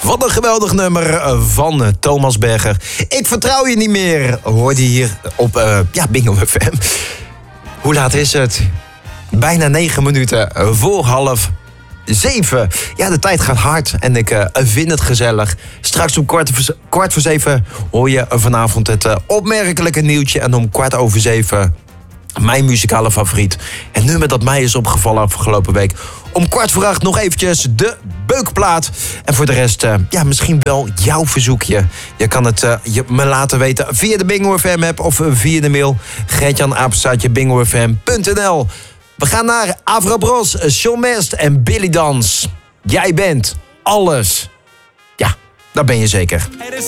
Wat een geweldig nummer van Thomas Berger. Ik vertrouw je niet meer, hoorde je hier op Bingo FM. Hoe laat is het? Bijna 9 minuten voor 6:30. Ja, de tijd gaat hard en ik vind het gezellig. Straks om kwart voor 7 hoor je vanavond het opmerkelijke nieuwtje. En om 6:15 mijn muzikale favoriet. Het nummer dat mij is opgevallen afgelopen week. Om 7:15 nog eventjes de beukplaat. En voor de rest, misschien wel jouw verzoekje. Je kan het me laten weten via de Bingo FM app of via de mail. Gertjan@bingofm.nl. We gaan naar Avra Bros, Shawn Mest en Billy Dans. Jij bent alles. Ja, dat ben je zeker. Er is